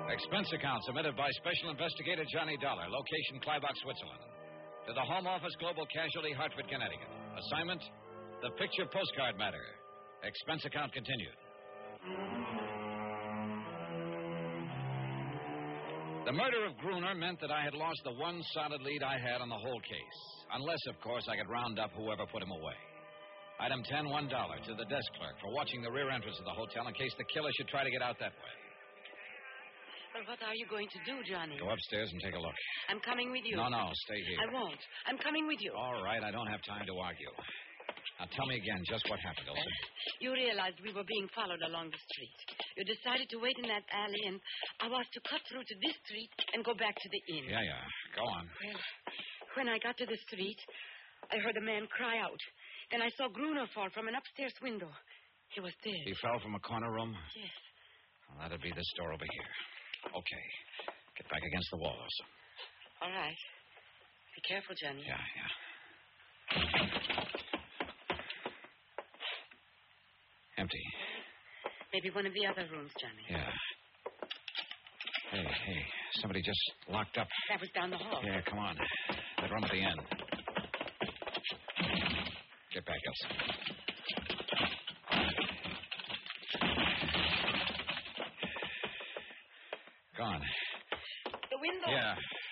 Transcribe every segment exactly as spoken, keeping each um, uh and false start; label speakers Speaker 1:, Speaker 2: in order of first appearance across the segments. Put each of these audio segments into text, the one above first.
Speaker 1: Expense account submitted by Special Investigator Johnny Dollar. Location, Kleibach, Switzerland. To the Home Office, Global Casualty, Hartford, Connecticut. Assignment, the picture postcard matter. Expense account continued. The murder of Gruner meant that I had lost the one solid lead I had on the whole case. Unless, of course, I could round up whoever put him away. Item ten, one dollar to the desk clerk for watching the rear entrance of the hotel in case the killer should try to get out that way.
Speaker 2: Well, what are you going to do, Johnny?
Speaker 1: Go upstairs and take a look.
Speaker 2: I'm coming with you.
Speaker 1: No, no, stay here.
Speaker 2: I won't. I'm coming with you.
Speaker 1: All right, I don't have time to argue. Now, tell me again just what happened, Elsa.
Speaker 2: You realized we were being followed along the street. You decided to wait in that alley, and I was to cut through to this street and go back to the inn.
Speaker 1: Yeah, yeah. Go on.
Speaker 2: Well, when I got to the street, I heard a man cry out. Then I saw Gruner fall from an upstairs window. He was dead.
Speaker 1: He fell from a corner room?
Speaker 2: Yes.
Speaker 1: Well, that'd be this door over here. Okay. Get back against the wall, Elsa.
Speaker 2: All right. Be careful, Johnny.
Speaker 1: Yeah, yeah. Empty.
Speaker 2: Maybe one of the other rooms, Johnny.
Speaker 1: Yeah. Hey, hey. Somebody just locked up.
Speaker 2: That was down the hall.
Speaker 1: Yeah, come on. That room at the end. Get back, Elsa. Gone.
Speaker 2: The window.
Speaker 1: Yeah.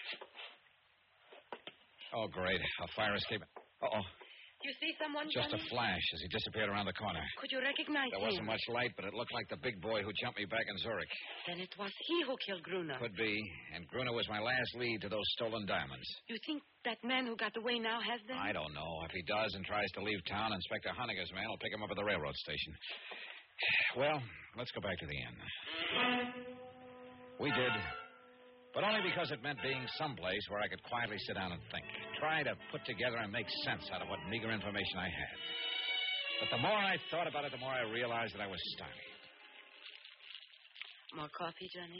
Speaker 1: Oh, great. A fire escape. Uh-oh.
Speaker 2: You see someone,
Speaker 1: Just
Speaker 2: Johnny?
Speaker 1: a flash as he disappeared around the corner.
Speaker 2: Could you recognize
Speaker 1: There
Speaker 2: him?
Speaker 1: wasn't much light, but it looked like the big boy who jumped me back in Zurich.
Speaker 2: Then it was he who killed Gruner.
Speaker 1: Could be. And Gruner was my last lead to those stolen diamonds.
Speaker 2: You think that man who got away now has them?
Speaker 1: I don't know. If he does and tries to leave town, Inspector Honegger's man will pick him up at the railroad station. Well, let's go back to the inn. We did. But only because it meant being someplace where I could quietly sit down and think. Try to put together and make sense out of what meager information I had. But the more I thought about it, the more I realized that I was stymied.
Speaker 2: More coffee, Johnny?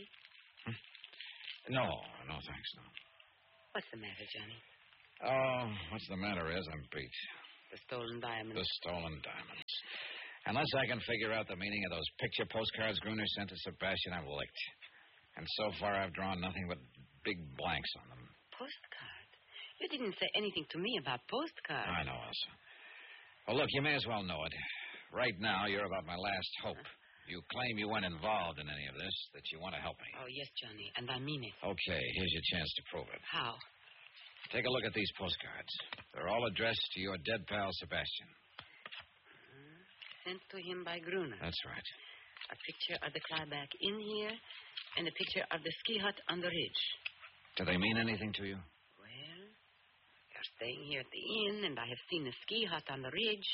Speaker 1: Hmm? No, no, thanks, no.
Speaker 2: What's the matter, Johnny?
Speaker 1: Oh, what's the matter is I'm beat.
Speaker 2: The stolen diamonds.
Speaker 1: The stolen diamonds. Unless I can figure out the meaning of those picture postcards Gruner sent to Sebastian, I'm licked. And so far, I've drawn nothing but big blanks on them.
Speaker 2: Postcard? You didn't say anything to me about postcards.
Speaker 1: I know, Elsa. Well, look, you may as well know it. Right now, you're about my last hope. You claim you weren't involved in any of this, that you want to help me.
Speaker 2: Oh, yes, Johnny, and I mean it.
Speaker 1: Okay, here's your chance to prove it.
Speaker 2: How?
Speaker 1: Take a look at these postcards. They're all addressed to your dead pal, Sebastian.
Speaker 2: Uh, sent to him by Gruner.
Speaker 1: That's right.
Speaker 2: A picture of the Kleibach Inn here, and a picture of the ski hut on the ridge.
Speaker 1: Do they mean anything to you?
Speaker 2: Well, you're staying here at the inn, and I have seen the ski hut on the ridge.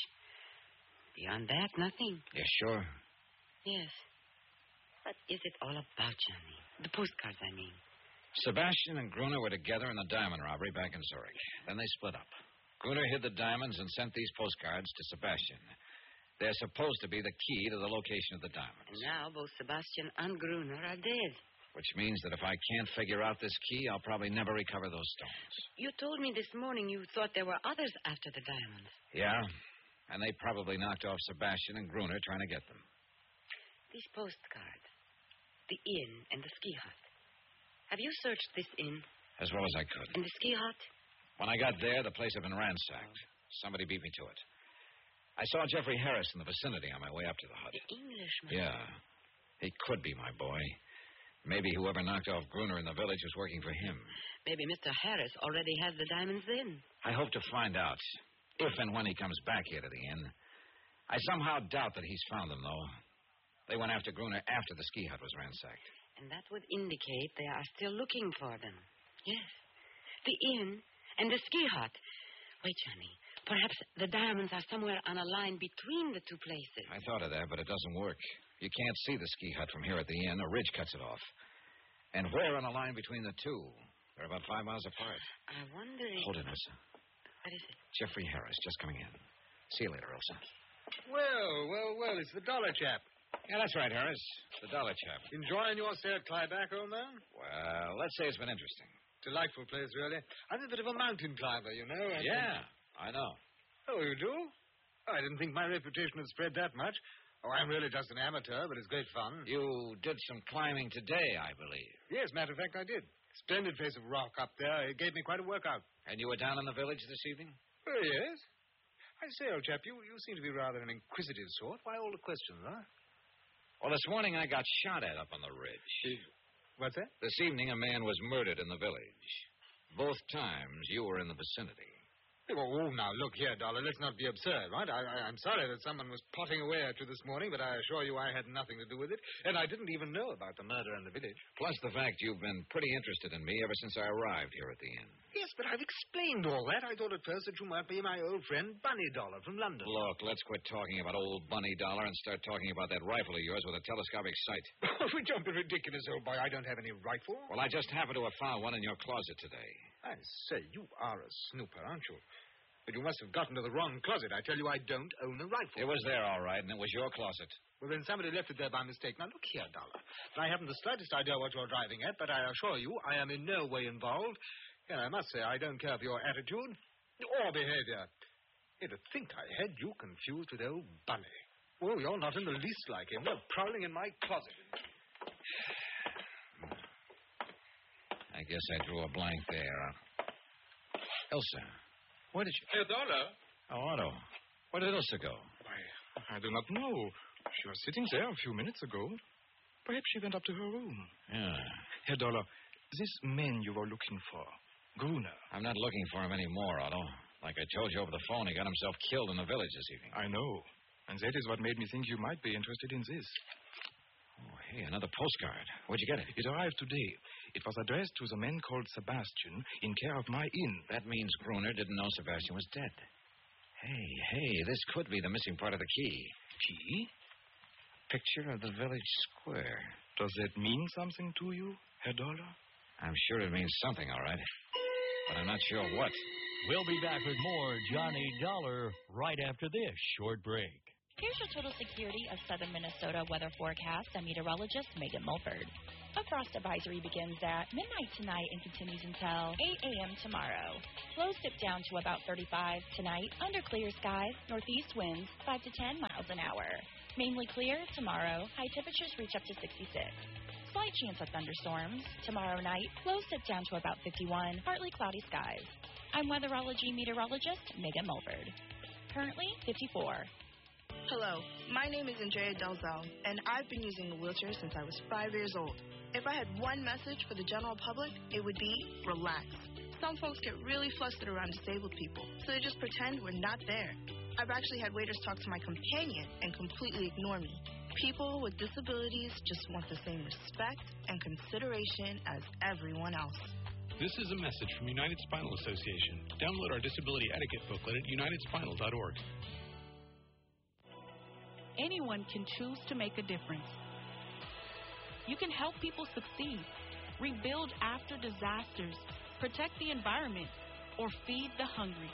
Speaker 2: Beyond that, nothing.
Speaker 1: You sure?
Speaker 2: Yes. What is it all about, Johnny? The postcards, I mean.
Speaker 1: Sebastian and Gruner were together in the diamond robbery back in Zurich. Then they split up. Gruner hid the diamonds and sent these postcards to Sebastian. They're supposed to be the key to the location of the diamonds.
Speaker 2: And now both Sebastian and Gruner are dead.
Speaker 1: Which means that if I can't figure out this key, I'll probably never recover those stones.
Speaker 2: You told me this morning you thought there were others after the diamonds.
Speaker 1: Yeah, and they probably knocked off Sebastian and Gruner trying to get them.
Speaker 2: These postcards, the inn and the ski hut. Have you searched this inn?
Speaker 1: As well as I could.
Speaker 2: And the ski hut?
Speaker 1: When I got there, the place had been ransacked. Somebody beat me to it. I saw Jeffrey Harris in the vicinity on my way up to the hut.
Speaker 2: The Englishman?
Speaker 1: Yeah. He could be my boy. Maybe whoever knocked off Gruner in the village was working for him.
Speaker 2: Maybe Mister Harris already has the diamonds then.
Speaker 1: I hope to find out, if and when he comes back here to the inn. I somehow doubt that he's found them, though. They went after Gruner after the ski hut was ransacked.
Speaker 2: And that would indicate they are still looking for them. Yes. The inn and the ski hut. Wait, Johnny. Perhaps the diamonds are somewhere on a line between the two places.
Speaker 1: I thought of that, but it doesn't work. You can't see the ski hut from here at the inn. A ridge cuts it off. And where on a line between the two? They're about five miles apart.
Speaker 2: I wonder if...
Speaker 1: Hold it, Elsa.
Speaker 2: What is it?
Speaker 1: Jeffrey Harris, just coming in. See you later, Elsa.
Speaker 3: Well, well, well, it's the dollar chap.
Speaker 1: Yeah, that's right, Harris. The dollar chap.
Speaker 3: Enjoying your stay at Kleibach, old man?
Speaker 1: Well, let's say it's been interesting.
Speaker 3: Delightful place, really. I'm a bit of a mountain climber, you know.
Speaker 1: I yeah, think... I know.
Speaker 3: Oh, you do? Oh, I didn't think my reputation had spread that much. Oh, I'm really just an amateur, but it's great fun.
Speaker 1: You did some climbing today, I believe.
Speaker 3: Yes, matter of fact, I did. Splendid face of rock up there. It gave me quite a workout.
Speaker 1: And you were down in the village this evening?
Speaker 3: Oh, yes. I say, old chap, you, you seem to be rather an inquisitive sort. Why all the questions, huh?
Speaker 1: Well, this morning I got shot at up on the ridge.
Speaker 3: What's that?
Speaker 1: This evening a man was murdered in the village. Both times you were in the vicinity.
Speaker 3: Oh, oh, now, look here, Dollar. Let's not be absurd, right? I, I, I'm sorry that someone was potting away at you this morning, but I assure you I had nothing to do with it, and I didn't even know about the murder in the village.
Speaker 1: Plus the fact you've been pretty interested in me ever since I arrived here at the inn.
Speaker 3: Yes, but I've explained all that. I thought at first that you might be my old friend, Bunny Dollar, from London.
Speaker 1: Look, let's quit talking about old Bunny Dollar and start talking about that rifle of yours with a telescopic sight.
Speaker 3: Oh, don't be ridiculous, old boy. I don't have any rifle.
Speaker 1: Well, I just happened to have found one in your closet today.
Speaker 3: I say, you are a snooper, aren't you? But you must have gotten to the wrong closet. I tell you, I don't own a rifle.
Speaker 1: It was there, all right, and it was your closet.
Speaker 3: Well, then somebody left it there by mistake. Now, look here, Dollar. I haven't the slightest idea what you're driving at, but I assure you I am in no way involved. And I must say, I don't care for your attitude or behavior. You'd think I had you confused with old Bunny. Oh, you're not in the least like him. You're prowling in my closet.
Speaker 1: I guess I drew a blank there. Elsa, where did you...
Speaker 4: Herr Dollar.
Speaker 1: Oh, Otto. Where did Elsa go?
Speaker 4: I, I do not know. She was sitting there a few minutes ago. Perhaps she went up to her room.
Speaker 1: Yeah.
Speaker 4: Herr Dollar, this man you were looking for, Gruner.
Speaker 1: I'm not looking for him anymore, Otto. Like I told you over the phone, he got himself killed in the village this evening.
Speaker 4: I know. And that is what made me think you might be interested in this.
Speaker 1: Oh, hey, another postcard. Where'd you get it?
Speaker 4: It arrived today. It was addressed to the man called Sebastian in care of my inn.
Speaker 1: That means Gruner didn't know Sebastian was dead. Hey, hey, this could be the missing part of the key.
Speaker 4: Key?
Speaker 1: Picture of the village square.
Speaker 4: Does that mean something to you, Herr Dollar?
Speaker 1: I'm sure it means something, all right. But I'm not sure what.
Speaker 5: We'll be back with more Johnny Dollar right after this short break.
Speaker 6: Here's your total security of southern Minnesota weather forecast. I'm meteorologist Megan Mulford. A frost advisory begins at midnight tonight and continues until eight a.m. tomorrow. Lows dip down to about thirty-five tonight. Under clear skies, northeast winds five to ten miles an hour. Mainly clear tomorrow. High temperatures reach up to sixty-six. Slight chance of thunderstorms. Tomorrow night, lows dip down to about fifty-one. Partly cloudy skies. I'm weatherology meteorologist Megan Mulford. Currently fifty-four.
Speaker 7: Hello, my name is Andrea Delzell, and I've been using a wheelchair since I was five years old. If I had one message for the general public, it would be relax. Some folks get really flustered around disabled people, so they just pretend we're not there. I've actually had waiters talk to my companion and completely ignore me. People with disabilities just want the same respect and consideration as everyone else.
Speaker 8: This is a message from United Spinal Association. Download our disability etiquette booklet at united spinal dot org.
Speaker 9: Anyone can choose to make a difference. You can help people succeed, rebuild after disasters, protect the environment, or feed the hungry.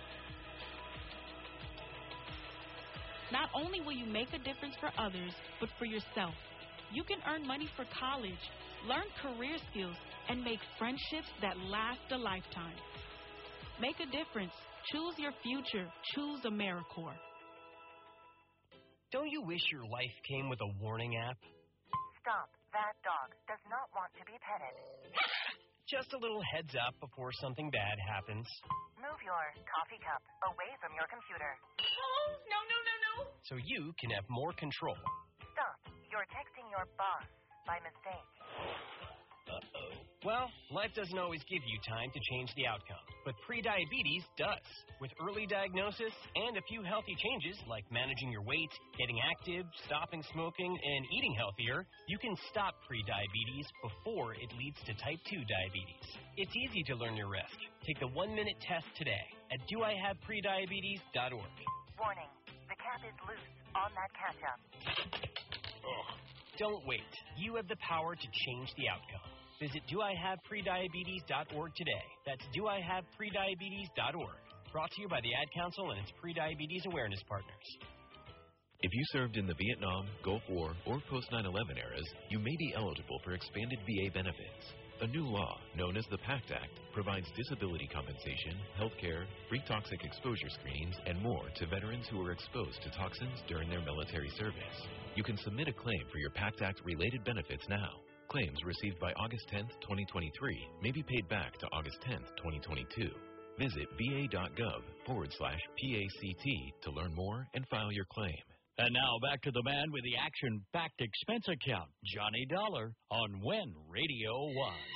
Speaker 9: Not only will you make a difference for others, but for yourself. You can earn money for college, learn career skills, and make friendships that last a lifetime. Make a difference. Choose your future. Choose AmeriCorps.
Speaker 10: Don't you wish your life came with a warning app?
Speaker 11: Stop. That dog does not want to be petted.
Speaker 10: Just a little heads up before something bad happens.
Speaker 11: Move your coffee cup away from your computer.
Speaker 12: Oh, no, no, no, no.
Speaker 10: So you can have more control.
Speaker 11: Stop. You're texting your boss by mistake.
Speaker 10: Uh-oh. Well, life doesn't always give you time to change the outcome, but prediabetes does. With early diagnosis and a few healthy changes like managing your weight, getting active, stopping smoking, and eating healthier, you can stop prediabetes before it leads to type two diabetes. It's easy to learn your risk. Take the one-minute test today at do I have prediabetes dot org.
Speaker 11: Warning, the cap is loose on that catch-up.
Speaker 10: Ugh. Don't wait. You have the power to change the outcome. Visit do I have prediabetes dot org today. That's do I have prediabetes dot org. Brought to you by the Ad Council and its prediabetes awareness partners.
Speaker 13: If you served in the Vietnam, Gulf War, or post nine eleven eras, you may be eligible for expanded V A benefits. A new law, known as the PACT Act, provides disability compensation, health care, free toxic exposure screenings, and more to veterans who were exposed to toxins during their military service. You can submit a claim for your PACT Act-related benefits now. Claims received by August tenth, twenty twenty-three may be paid back to August tenth, twenty twenty-two. Visit va.gov forward slash PACT to learn more and file your claim.
Speaker 5: And now back to the man with the action-packed expense account, Johnny Dollar, on When Radio Was.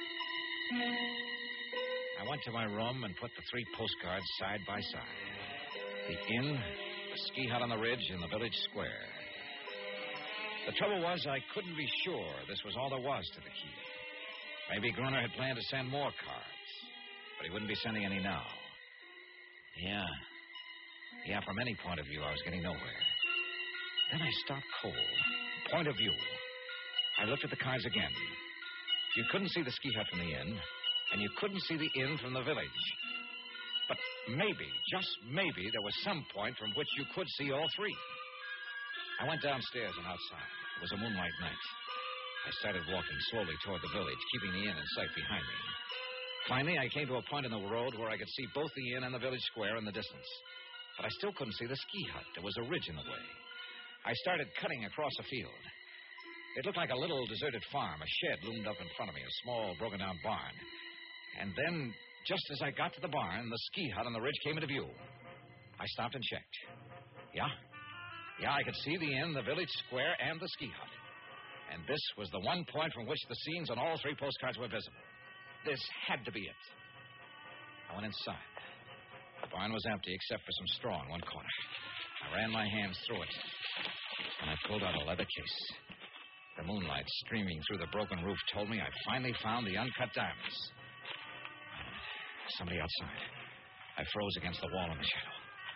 Speaker 1: I went to my room and put the three postcards side by side. The inn, the ski hut on the ridge, and the village square. The trouble was I couldn't be sure this was all there was to the key. Maybe Gruner had planned to send more cards, but he wouldn't be sending any now. Yeah. Yeah, from any point of view, I was getting nowhere. Then I stopped cold. Point of view. I looked at the cards again. You couldn't see the ski hut from the inn, and you couldn't see the inn from the village. But maybe, just maybe, there was some point from which you could see all three. I went downstairs and outside. It was a moonlight night. I started walking slowly toward the village, keeping the inn in sight behind me. Finally, I came to a point in the road where I could see both the inn and the village square in the distance. But I still couldn't see the ski hut. There was a ridge in the way. I started cutting across a field. It looked like a little deserted farm. A shed loomed up in front of me, a small, broken-down barn. And then, just as I got to the barn, the ski hut on the ridge came into view. I stopped and checked. Yeah? Yeah, I could see the inn, the village square, and the ski hut. And this was the one point from which the scenes on all three postcards were visible. This had to be it. I went inside. The barn was empty except for some straw in one corner. I ran my hands through it, and I pulled out a leather case. The moonlight streaming through the broken roof told me I finally found the uncut diamonds. Somebody outside. I froze against the wall in the shadow.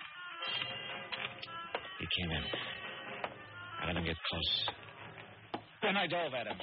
Speaker 1: He came in. I let him get close. Then I dove at him.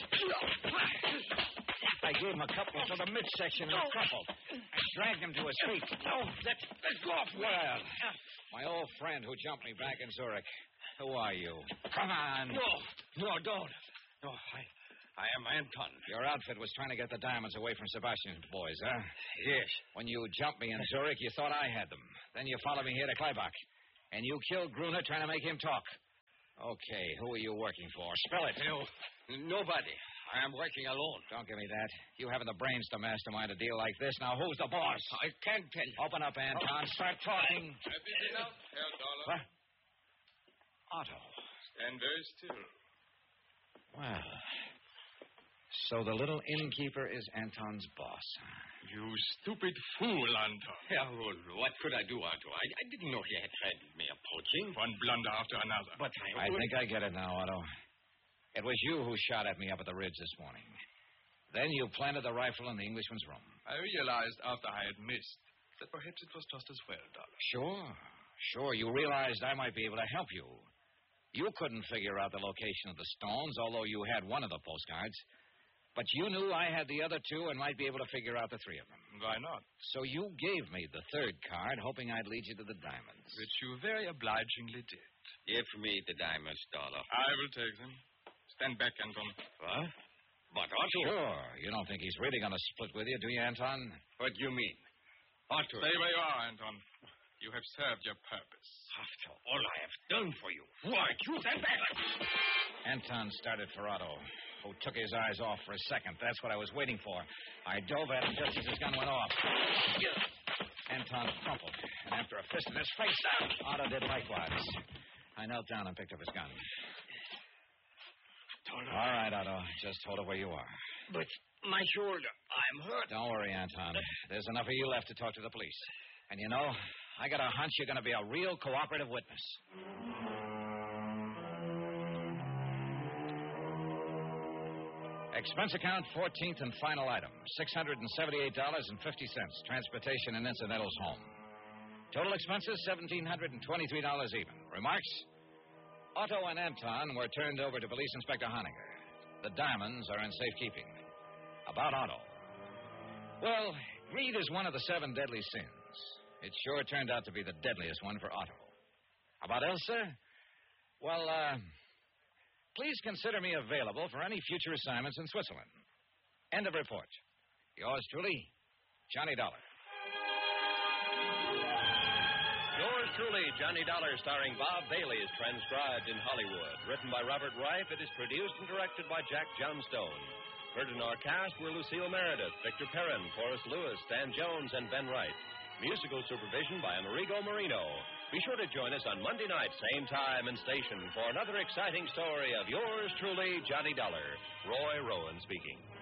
Speaker 1: I gave him a couple to the midsection and a crumple. I dragged him to his feet. No, let, let go off. Well, my old friend who jumped me back in Zurich. Who are you? Come on.
Speaker 14: No, no, don't. No, I, I am Anton.
Speaker 1: Your outfit was trying to get the diamonds away from Sebastian's boys, huh?
Speaker 14: Yes.
Speaker 1: When you jumped me in Zurich, you thought I had them. Then you followed me here to Kleibach. And you killed Gruner trying to make him talk. Okay, who are you working for? Spell it.
Speaker 14: No, nobody. I am working alone.
Speaker 1: Don't give me that. You haven't the brains to mastermind a deal like this. Now, who's the boss?
Speaker 14: I can't tell you.
Speaker 1: Open up, Anton. Start talking.
Speaker 4: Have you enough, Herr Dollar?
Speaker 1: What? Otto.
Speaker 4: Stand very still.
Speaker 1: Well, so the little innkeeper is Anton's boss.
Speaker 4: You stupid fool, Anton.
Speaker 14: Yeah, well, what could I do, Otto? I, I didn't know he had threatened me of poaching.
Speaker 4: One blunder after another.
Speaker 14: But I...
Speaker 1: I think I get it now, Otto. It was you who shot at me up at the ridge this morning. Then you planted the rifle in the Englishman's room.
Speaker 4: I realized after I had missed that perhaps it was just as well, Dollar.
Speaker 1: Sure. Sure, you realized I might be able to help you. You couldn't figure out the location of the stones, although you had one of the postcards. But you knew I had the other two and might be able to figure out the three of them.
Speaker 4: Why not?
Speaker 1: So you gave me the third card, hoping I'd lead you to the diamonds.
Speaker 4: Which you very obligingly did.
Speaker 14: Give me the diamonds, Dollar.
Speaker 4: I will take them. Stand back, Anton.
Speaker 14: What? But Otto...
Speaker 1: Sure. You don't think he's really going to split with you, do you, Anton?
Speaker 14: What do you mean? Otto...
Speaker 4: Stay where you are, Anton. You have served your purpose.
Speaker 14: After all I have done for you, why, you stand back!
Speaker 1: Anton started for Otto, who took his eyes off for a second. That's what I was waiting for. I dove at him just as his gun went off. Anton crumpled, and after a fist in his face, Otto did likewise. I knelt down and picked up his gun. All right, Otto. Just hold it where you are.
Speaker 14: But my shoulder, I'm hurt.
Speaker 1: Don't worry, Anton. There's enough of you left to talk to the police. And you know, I got a hunch you're going to be a real cooperative witness. Expense account, fourteenth and final item, six hundred seventy-eight dollars and fifty cents. Transportation and incidentals home. Total expenses, one thousand seven hundred twenty-three dollars even. Remarks? Otto and Anton were turned over to Police Inspector Honegger. The diamonds are in safekeeping. About Otto. Well, greed is one of the seven deadly sins. It sure turned out to be the deadliest one for Otto. About Elsa? Well, uh, please consider me available for any future assignments in Switzerland. End of report. Yours truly, Johnny Dollar.
Speaker 15: Yours truly, Johnny Dollar, starring Bob Bailey, is transcribed in Hollywood. Written by Robert Reif, it is produced and directed by Jack Johnstone. Heard in our cast were Lucille Meredith, Victor Perrin, Forrest Lewis, Stan Jones, and Ben Wright. Musical supervision by Amerigo Marino. Be sure to join us on Monday night, same time and station, for another exciting story of yours truly, Johnny Dollar. Roy Rowan speaking.